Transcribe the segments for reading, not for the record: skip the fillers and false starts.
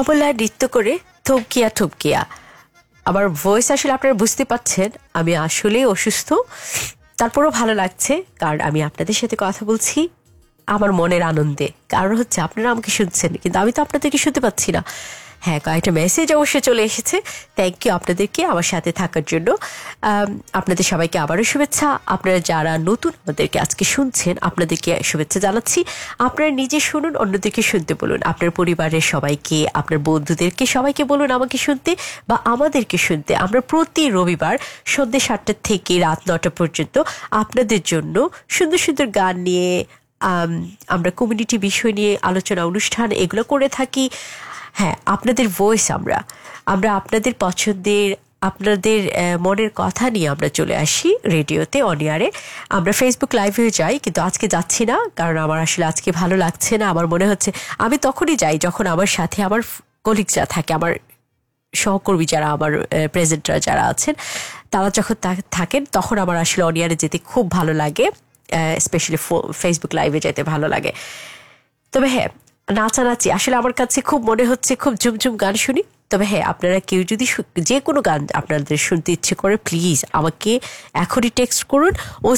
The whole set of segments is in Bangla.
তবলায় নৃত্য করে থমকিয়া থমকিয়া। আমার ভয়েস আসলে আপনারা বুঝতে পাচ্ছেন আমি আসলেই অসুস্থ, তারপরও ভালো লাগছে কারণ আমি আপনাদের সাথে কথা বলছি আমার মনের আনন্দে। কারণ হচ্ছে আপনারা আমাকে শুনছেন কিন্তু আমি তো আপনাদেরকে শুনতে পাচ্ছি না। হ্যাঁ, কয়েকটা মেসেজ অবশ্যই চলে এসেছে। থ্যাংক ইউ আপনাদেরকে আমার সাথে থাকার জন্য। আপনাদের সবাইকে আবারও শুভেচ্ছা। আপনারা যারা নতুন আমাদেরকে আজকে শুনছেন আপনাদেরকে শুভেচ্ছা জানাচ্ছি। আপনারা নিজে শুনুন, অন্যদেরকে শুনতে বলুন। আপনার পরিবারের সবাইকে, আপনার বন্ধুদেরকে সবাইকে বলুন আমাকে শুনতে বা আমাদেরকে শুনতে। আমরা প্রতি রবিবার সন্ধ্যে 7টা থেকে রাত 9টা পর্যন্ত আপনাদের জন্য সুন্দর সুন্দর গান নিয়ে, আমরা কমিউনিটি বিষয় নিয়ে আলোচনা অনুষ্ঠান এগুলো করে থাকি। হ্যাঁ, আপনাদের ভয়েস আমরা আপনাদের পছন্দের, আপনাদের মনের কথা নিয়ে আমরা চলে আসি রেডিওতে, অনিয়ারে। আমরা ফেসবুক লাইভে যাই, কিন্তু আজকে যাচ্ছি না কারণ আমার আসলে আজকে ভালো লাগছে না। আমার মনে হচ্ছে আমি তখনই যাই যখন আমার সাথে আমার কলিগরা থাকে, আমার সহকর্মী যারা, আমার প্রেজেন্টার যারা আছেন তারা যখন থাকেন তখন আমার আসলে অনিয়ারে যেতে খুব ভালো লাগে, স্পেশালি ফেসবুক লাইভে যেতে ভালো লাগে। তবে হ্যাঁ, নাচানাচি আসলে আমার কাছে খুব মনে হচ্ছে খুব ঝুমঝুম গান শুনি। তবে হ্যাঁ, আপনারা কেউ যদি যে কোনো গান আপনাদের শুনতে ইচ্ছে করে প্লিজ আমাকে এখনই টেক্সট করুন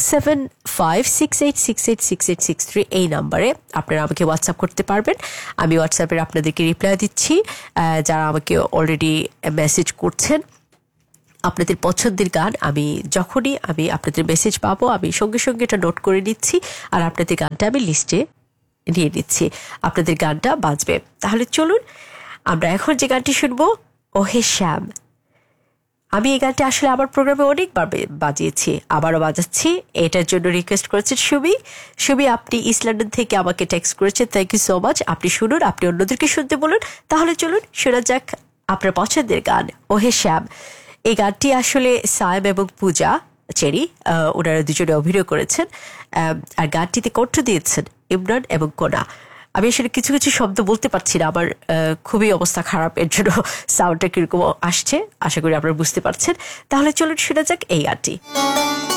07568686863 এই নাম্বারে। আপনারা আমাকে হোয়াটসঅ্যাপ করতে পারবেন, আমি হোয়াটসঅ্যাপের আপনাদেরকে রিপ্লাই দিচ্ছি। যারা আমাকে অলরেডি মেসেজ করছেন আপনাদের পছন্দের গান, যখনই আমি আপনাদের মেসেজ পাবো আমি সঙ্গে সঙ্গে এটা নোট করে নিচ্ছি আর আপনাদের গানটা আমি লিস্টে নিয়ে নিচ্ছি, আপনাদের গানটা বাজবে। তাহলে চলুন আমরা এখন যে গানটি শুনবো, ওহে শ্যাম। আমি এই গানটা আসলে আমার প্রোগ্রামে অনেকবার বাজিয়েছি, আবারও বাজাচ্ছি। এটার জন্য রিকোয়েস্ট করেছেন সুবি। আপনি ইস্ট লন্ডন থেকে আমাকে টেক্সট করেছেন, থ্যাংক ইউ সো মাচ। আপনি শুনুন, আপনি অন্যদেরকে শুনতে বলুন। তাহলে চলুন শোনা যাক আপনার পছন্দের গান, ওহে শ্যাম। এই গানটি আসলে সায়েম এবং পূজা চেরি, ওনারা দুজনে অভিনয় করেছেন। আর গানটিতে কণ্ঠ দিয়েছেন ইমরান এবং কোনা। আমি আসলে কিছু কিছু শব্দ বলতে পারছি না, আমার খুবই অবস্থা খারাপ, এর জন্য সাউন্ডটা কিরকম আসছে আশা করি আপনারা বুঝতে পারছেন। তাহলে চলুন শোনা যাক এই গানটি।